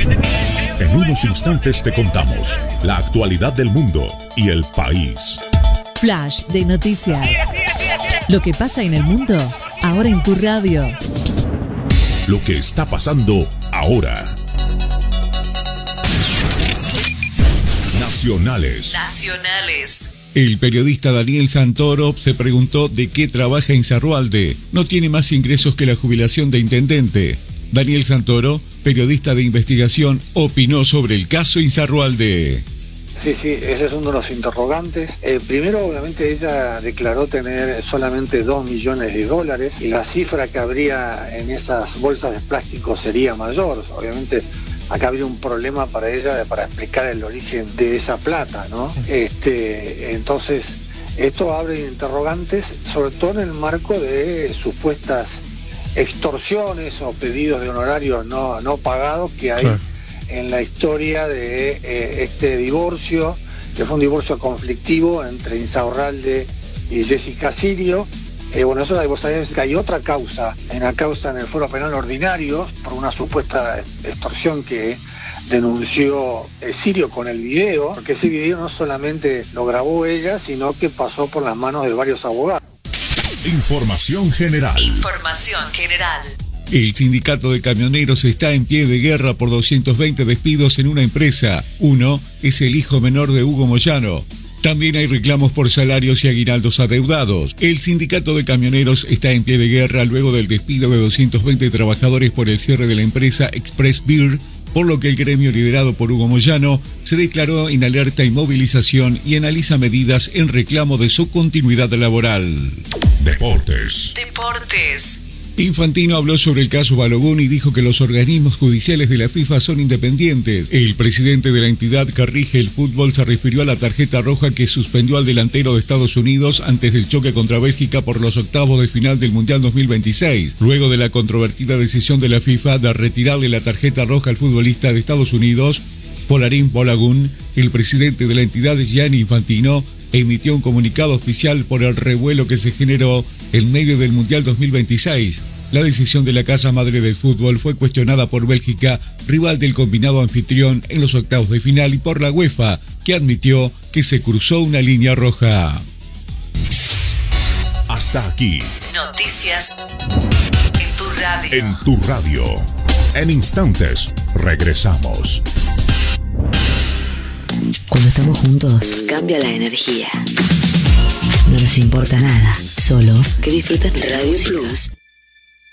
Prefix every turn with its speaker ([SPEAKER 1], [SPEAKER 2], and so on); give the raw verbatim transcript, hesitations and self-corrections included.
[SPEAKER 1] En unos instantes te contamos la actualidad del mundo y el país.
[SPEAKER 2] Flash de noticias. Lo que pasa en el mundo, ahora en tu radio.
[SPEAKER 1] Lo que está pasando ahora. Nacionales.
[SPEAKER 2] Nacionales.
[SPEAKER 3] El periodista Daniel Santoro se preguntó de qué trabaja Insaurralde. No tiene más ingresos que la jubilación de intendente. Daniel Santoro, periodista de investigación, opinó sobre el caso Insaurralde.
[SPEAKER 4] Sí, sí, ese es uno de los interrogantes. Eh, primero, obviamente, ella declaró tener solamente dos millones de dólares y la cifra que habría en esas bolsas de plástico sería mayor. Obviamente, acá habría un problema para ella para explicar el origen de esa plata, ¿no? Este, entonces, esto abre interrogantes, sobre todo en el marco de supuestas extorsiones o pedidos de honorarios no, no pagados que hay. Claro. En la historia de eh, este divorcio, que fue un divorcio conflictivo entre Insaurralde y Jessica Sirio. Eh, bueno, eso vos sabés que hay otra causa, en la causa en el Fuero Penal Ordinario, por una supuesta extorsión que denunció eh, Sirio con el video, porque ese video no solamente lo grabó ella, sino que pasó por las manos de varios abogados.
[SPEAKER 1] Información general.
[SPEAKER 2] Información general.
[SPEAKER 3] El sindicato de camioneros está en pie de guerra por doscientos veinte despidos en una empresa. Uno es el hijo menor de Hugo Moyano. También hay reclamos por salarios y aguinaldos adeudados. El sindicato de camioneros está en pie de guerra luego del despido de doscientos veinte trabajadores por el cierre de la empresa Express Beer, por lo que el gremio liderado por Hugo Moyano se declaró en alerta y movilización y analiza medidas en reclamo de su continuidad laboral.
[SPEAKER 1] Deportes.
[SPEAKER 2] Deportes.
[SPEAKER 3] Infantino habló sobre el caso Balogun y dijo que los organismos judiciales de la FIFA son independientes. El presidente de la entidad que rige el fútbol se refirió a la tarjeta roja que suspendió al delantero de Estados Unidos antes del choque contra Bélgica por los octavos de final del Mundial dos mil veintiséis. Luego de la controvertida decisión de la FIFA de retirarle la tarjeta roja al futbolista de Estados Unidos, Polarín Balogun, el presidente de la entidad, Gianni Infantino, emitió un comunicado oficial por el revuelo que se generó en medio del Mundial dos mil veintiséis. La decisión de la Casa Madre del Fútbol fue cuestionada por Bélgica, rival del combinado anfitrión en los octavos de final, y por la UEFA, que admitió que se cruzó una línea roja.
[SPEAKER 1] Hasta aquí.
[SPEAKER 2] Noticias en tu radio.
[SPEAKER 1] En tu radio. En instantes, regresamos.
[SPEAKER 5] Cuando estamos juntos, cambia la energía. No nos importa nada, solo que disfruten Radio Plus.